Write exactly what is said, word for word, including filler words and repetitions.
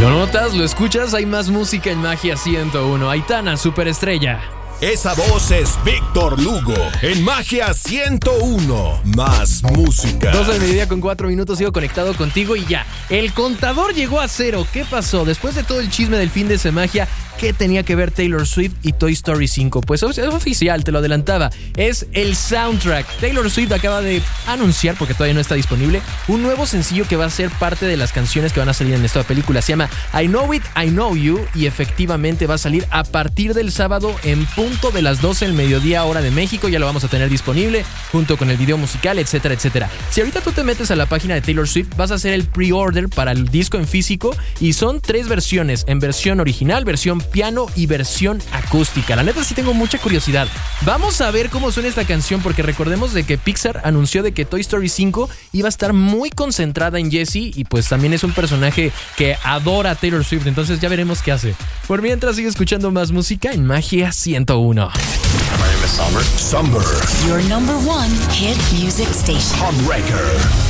¿Lo notas? ¿Lo escuchas? Hay más música en Magia ciento uno. Aitana, superestrella. Esa voz es Víctor Lugo en Magia ciento uno. Más música. doce del mediodía con cuatro minutos, sigo conectado contigo y ya. El contador llegó a cero. ¿Qué pasó? Después de todo el chisme del fin de Semagia, ¿qué tenía que ver Taylor Swift y Toy Story cinco? Pues es oficial, te lo adelantaba. Es el soundtrack. Taylor Swift acaba de anunciar, porque todavía no está disponible, un nuevo sencillo que va a ser parte de las canciones que van a salir en esta película. Se llama I Know It, I Know You y efectivamente va a salir a partir del sábado en punto de las doce del mediodía hora de México. Ya lo vamos a tener disponible junto con el video musical, etcétera, etcétera. Si ahorita tú te metes a la página de Taylor Swift, vas a hacer el pre-order para el disco en físico y son tres versiones, en versión original, versión piano y versión acústica. La neta sí tengo mucha curiosidad. Vamos a ver cómo suena esta canción, porque recordemos de que Pixar anunció de que Toy Story cinco iba a estar muy concentrada en Jessie y pues también es un personaje que adora a Taylor Swift, entonces ya veremos qué hace. Por mientras sigue escuchando más música en Magia ciento uno. My name is Summer. Summer. Your number one hit music station. Home Wrecker.